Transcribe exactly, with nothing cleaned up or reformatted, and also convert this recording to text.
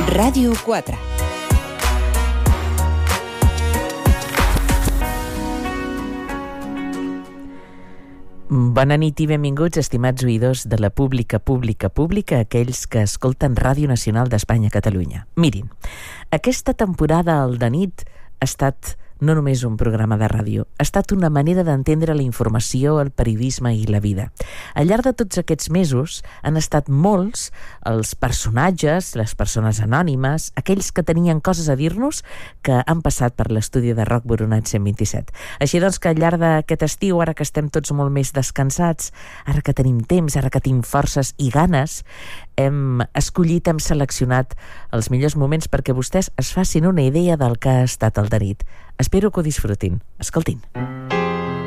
Ràdio quatre. Bona nit i benvinguts, estimats oïdors de la pública, pública, pública, aquells que escolten Ràdio Nacional d'Espanya, Catalunya. Mirin, aquesta temporada al de nit ha estat no només un programa de ràdio, ha estat una manera d'entendre la informació, el periodisme i la vida. Al llarg de tots aquests mesos han estat molts els personatges, les persones anònimes, aquells que tenien coses a dir-nos que han passat per l'estudi de Roc Boronat cent vint-i-set. Així doncs que al llarg d'aquest estiu, ara que estem tots molt més descansats, ara que tenim temps, ara que tenim forces i ganes, hem escollit, hem seleccionat els millors moments perquè vostès es facin una idea del que ha estat el de nit. Espero que ho disfrutin. Escoltin.